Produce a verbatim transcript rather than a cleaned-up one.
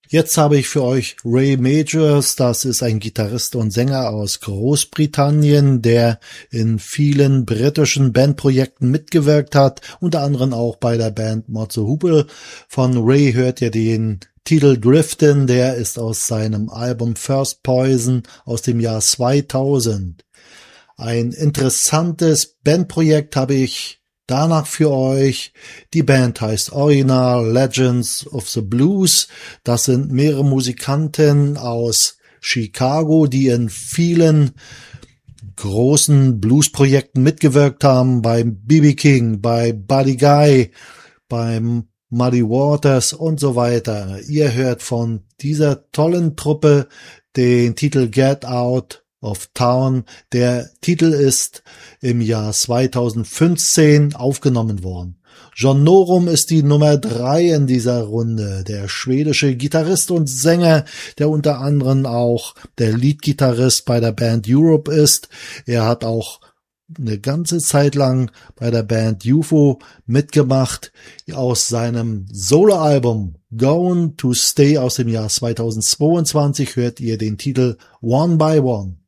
Jetzt habe ich für euch Ray Majors, das ist ein Gitarrist und Sänger aus Großbritannien, der in vielen britischen Bandprojekten mitgewirkt hat, unter anderem auch bei der Band Motso Hoople. Von Ray hört ihr den Titel Driftin', der ist aus seinem Album First Poison aus dem Jahr zweitausend. Ein interessantes Bandprojekt habe ich danach für euch. Die Band heißt Original Legends of the Blues. Das sind mehrere Musikanten aus Chicago, die in vielen großen Bluesprojekten mitgewirkt haben. Beim B B King, bei Buddy Guy, beim Muddy Waters und so weiter. Ihr hört von dieser tollen Truppe den Titel Get Out of Town. Der Titel ist im Jahr zweitausendfünfzehn aufgenommen worden. John Norum ist die Nummer drei in dieser Runde. Der schwedische Gitarrist und Sänger, der unter anderem auch der Leadgitarrist bei der Band Europe ist. Er hat auch eine ganze Zeit lang bei der Band U F O mitgemacht. Aus seinem Soloalbum Going to Stay aus dem Jahr zweitausendzweiundzwanzig hört ihr den Titel One by One.